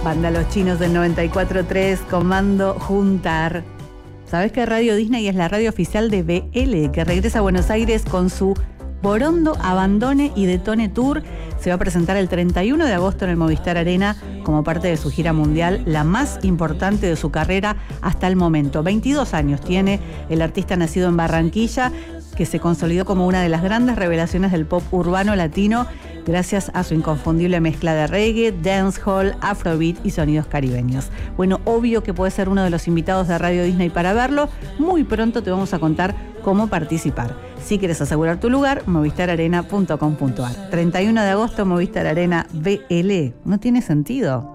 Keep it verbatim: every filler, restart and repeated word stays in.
Banda Los Chinos del noventa y cuatro tres, Comando Juntar. ¿Sabés que Radio Disney es la radio oficial de B L, que regresa a Buenos Aires con su Borondo, Abandone y Detone Tour? Se va a presentar el treinta y uno de agosto en el Movistar Arena como parte de su gira mundial, la más importante de su carrera hasta el momento. veintidós años tiene el artista nacido en Barranquilla, que se consolidó como una de las grandes revelaciones del pop urbano latino gracias a su inconfundible mezcla de reggae, dancehall, afrobeat y sonidos caribeños. Bueno, obvio que puede ser uno de los invitados de Radio Disney para verlo. Muy pronto te vamos a contar cómo participar. Si quieres asegurar tu lugar, movistar arena punto com punto ar. treinta y uno de agosto, Movistar Arena B L. ¿No tiene sentido?